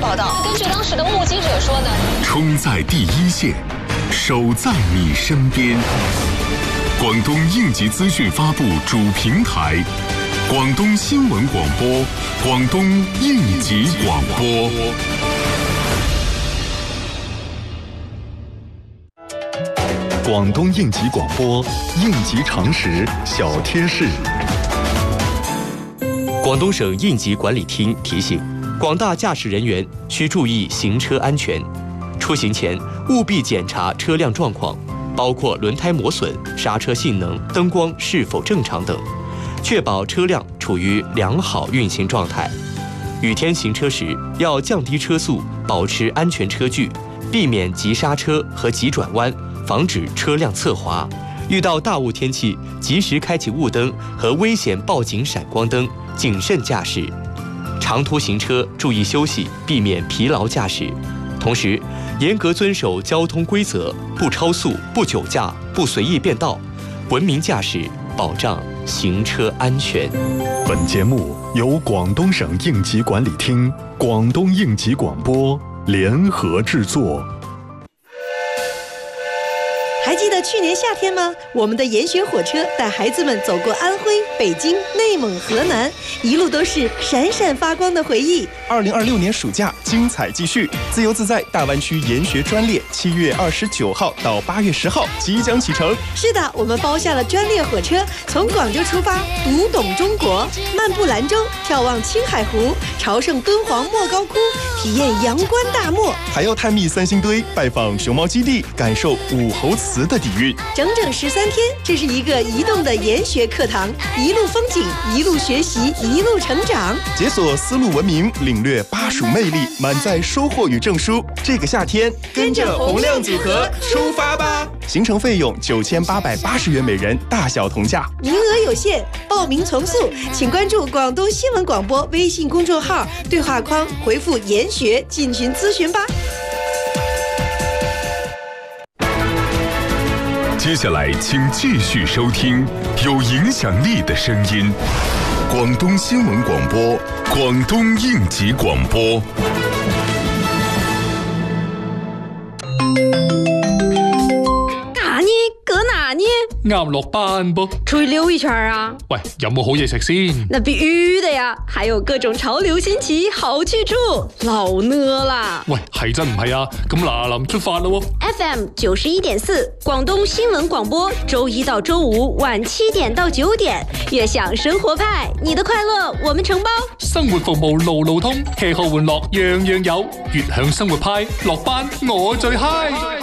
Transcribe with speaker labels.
Speaker 1: 报道，根据当时的目击者说呢，
Speaker 2: 冲在第一线，守在你身边。广东应急资讯发布主平台，广东新闻广播，广东应急广播。广东应急广播，应急常识小贴士。
Speaker 3: 广东省应急管理厅提醒广大驾驶人员需注意行车安全，出行前务必检查车辆状况，包括轮胎磨损、刹车性能、灯光是否正常等，确保车辆处于良好运行状态。雨天行车时要降低车速，保持安全车距，避免急刹车和急转弯，防止车辆侧滑。遇到大雾天气，及时开启雾灯和危险报警闪光灯，谨慎驾驶。长途行车注意休息，避免疲劳驾驶。同时，严格遵守交通规则，不超速、不酒驾、不随意变道，文明驾驶，保障行车安全。
Speaker 2: 本节目由广东省应急管理厅、广东应急广播联合制作。
Speaker 4: 还记得去年夏天吗？我们的研学火车带孩子们走过安徽、北京、内蒙、河南，一路都是闪闪发光的回忆。
Speaker 5: 2026年暑假精彩继续，自由自在大湾区研学专列7月29号到8月10号即将启程。
Speaker 4: 是的，我们包下了专列火车，从广州出发，读懂中国，漫步兰州，眺望青海湖，朝圣敦煌莫高窟，体验阳关大漠，
Speaker 5: 还要探秘三星堆，拜访熊猫基地，感受武侯祠的底蕴。
Speaker 4: 整整13天，这是一个移动的研学课堂，一路风景，一路学习，一路成长，
Speaker 5: 解锁丝路文明，领略巴蜀魅力，满载收获与证书。这个夏天，跟着洪亮组合出发吧！行程费用9880元每人，大小同价，
Speaker 4: 名额有限，报名从速，请关注广东新闻广播微信公众号，对话框回复研学进群咨询吧。
Speaker 2: 接下来请继续收听有影响力的声音，广东新闻广播，广东应急广播。
Speaker 6: 啱落班噃，
Speaker 7: 出去溜一圈啊！
Speaker 6: 喂，有冇好嘢食先？
Speaker 7: 那必须的呀，还有各种潮流新奇好去处，老呢啦！
Speaker 6: 喂，係真唔係啊？咁嗱臨出發啦喎
Speaker 7: ！FM 91.4，廣東新聞廣播，周一到周五晚7點到9點，悅享生活派，你的快樂我們承包。
Speaker 6: 生活服務路路通，吃喝玩樂樣樣有，悅享生活派，落班我最嗨。